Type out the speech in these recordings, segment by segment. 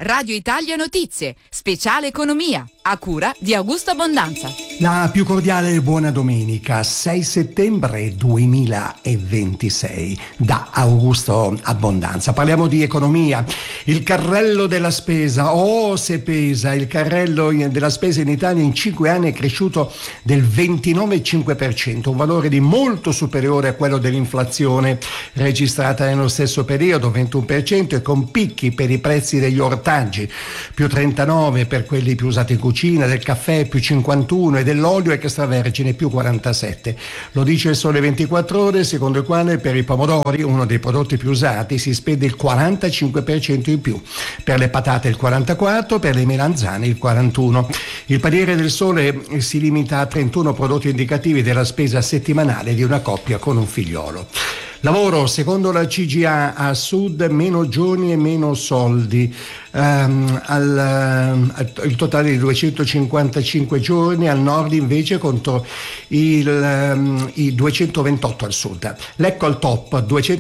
Radio Italia Notizie, speciale economia, a cura di Augusto Abbondanza. La più cordiale buona domenica, 6 settembre 2026, da Augusto Abbondanza. Parliamo di economia. Il carrello della spesa, se pesa, il carrello della spesa in Italia in 5 anni è cresciuto del 29,5%, un valore di molto superiore a quello dell'inflazione registrata nello stesso periodo, 21%, e con picchi per i prezzi degli ortaggi, più 39 per quelli più usati in cucina, del caffè più 51 e dell'olio extravergine più 47. Lo dice il Sole 24 Ore, secondo il quale per i pomodori, uno dei prodotti più usati, si spende il 45% in più, per le patate il 44%, per le melanzane il 41%. Il paniere del Sole si limita a 31 prodotti indicativi della spesa settimanale di una coppia con un figliolo. Lavoro, secondo la CGA, a sud meno giorni e meno soldi, il totale di 255 giorni, al nord invece contro i 228 al sud. Lecco al top,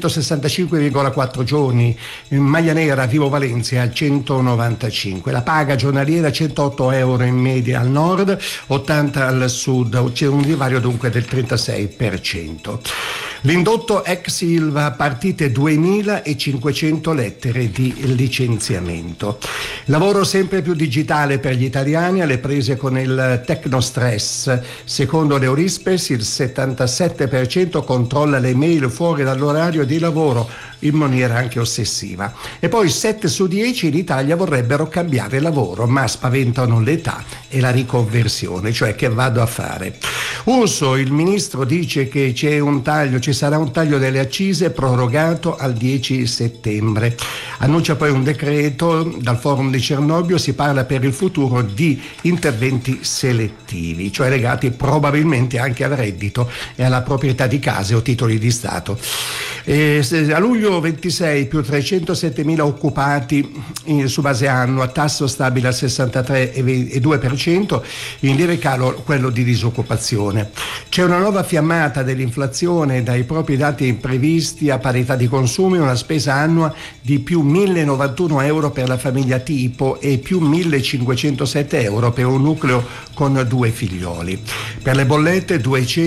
265,4 giorni, Maglia Nera, Vibo Valencia al 195, la paga giornaliera 108 euro in media al nord, 80 al sud, c'è un divario dunque del 36%. L'indotto ex Ilva, partite 2.500 lettere di licenziamento. Lavoro sempre più digitale per gli italiani alle prese con il tecnostress. Secondo l'Eurispes il 77% controlla le mail fuori dall'orario di lavoro in maniera anche ossessiva. E poi 7 su 10 in Italia vorrebbero cambiare lavoro, ma spaventano l'età e la riconversione, cioè che vado a fare. Urso, il ministro, dice che ci sarà un taglio delle accise prorogato al 10 settembre. Annuncia poi un decreto dal forum di Cernobbio, si parla per il futuro di interventi selettivi, cioè legati probabilmente anche al reddito e alla proprietà di case o titoli di Stato. A luglio 26 più 307.000 occupati su base annua, tasso stabile al 63,2%, in lieve calo quello di disoccupazione. C'è una nuova fiammata dell'inflazione, dai propri dati previsti a parità di consumi, una spesa annua di più 1.091 euro per la famiglia tipo e più 1.507 euro per un nucleo con 2 figlioli. Per le bollette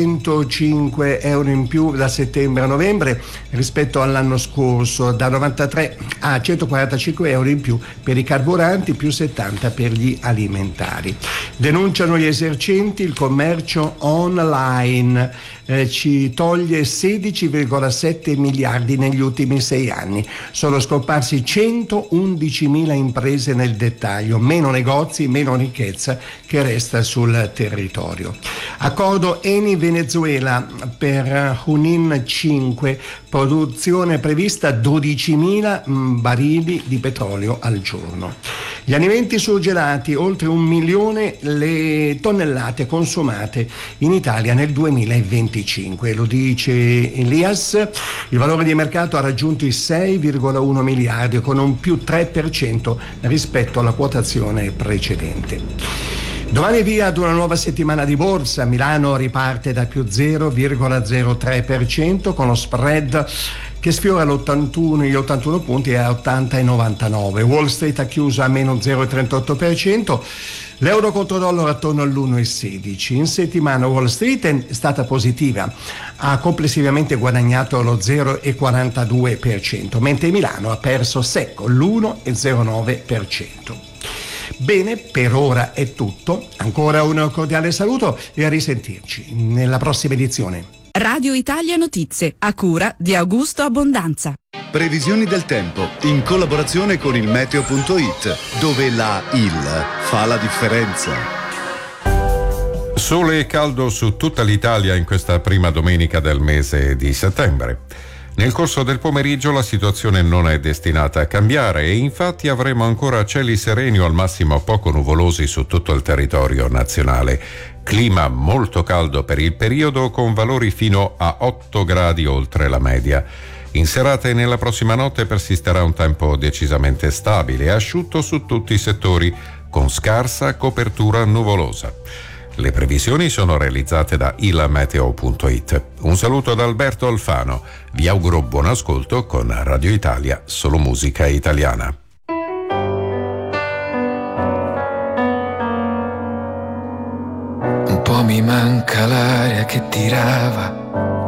205 euro in più da settembre a novembre rispetto all'anno scorso, da 93 a 145 euro in più per i carburanti, più 70 per gli alimentari. Denunciano gli esercenti, il commercio online ci toglie 16,7 miliardi negli ultimi 6 anni. Sono scomparsi 111.000 imprese nel dettaglio, meno negozi, meno ricchezza che resta sul territorio. Accordo Eni Venezuela per Junin 5, produzione prevista 12.000 barili di petrolio al giorno. Gli alimenti surgelati, oltre 1 milione le tonnellate consumate in Italia nel 2025, lo dice Elias. Il valore di mercato ha raggiunto i 6,1 miliardi con un più 3% rispetto alla quotazione precedente. Domani via ad una nuova settimana di borsa. Milano riparte da più 0,03% con lo spread che sfiora gli 81 punti a 80,99. Wall Street ha chiuso a meno 0,38%. L'euro contro dollaro attorno all'1,16. In settimana Wall Street è stata positiva, ha complessivamente guadagnato lo 0,42%, mentre Milano ha perso secco l'1,09%. Bene, per ora è tutto. Ancora un cordiale saluto e a risentirci nella prossima edizione. Radio Italia Notizie, a cura di Augusto Abbondanza. Previsioni del tempo in collaborazione con il meteo.it, dove la IL fa la differenza. Sole e caldo su tutta l'Italia in questa prima domenica del mese di settembre. Nel corso del pomeriggio la situazione non è destinata a cambiare e infatti avremo ancora cieli sereni o al massimo poco nuvolosi su tutto il territorio nazionale. Clima molto caldo per il periodo con valori fino a 8 gradi oltre la media. In serata e nella prossima notte persisterà un tempo decisamente stabile e asciutto su tutti i settori, con scarsa copertura nuvolosa. Le previsioni sono realizzate da ilameteo.it. Un saluto da Alberto Alfano. Vi auguro buon ascolto con Radio Italia, solo musica italiana. mi manca l'aria che tirava